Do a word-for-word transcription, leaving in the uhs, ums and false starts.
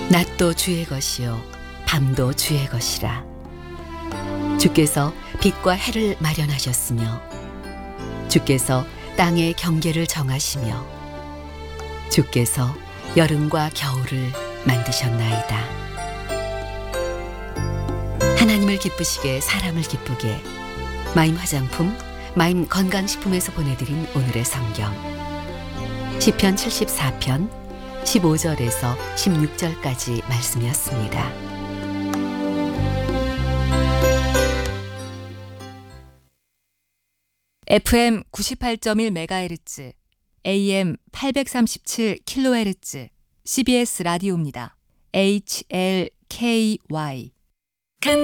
낮도 주의 것이요 밤도 주의 것이라. 주께서 빛과 해를 마련하셨으며 주께서 땅의 경계를 정하시며 주께서 여름과 겨울을 만드셨나이다. 하나님을 기쁘시게 사람을 기쁘게. 마임 화장품, 마임 건강식품에서 보내드린 오늘의 성경 시편 칠십사 편 십오 절에서 십육 절까지 말씀이었습니다. 에프엠 구십팔 점 일 메가헤르츠, 에이엠 팔백삼십칠 킬로헤르츠, 씨비에스 라디오입니다. 에이치엘케이와이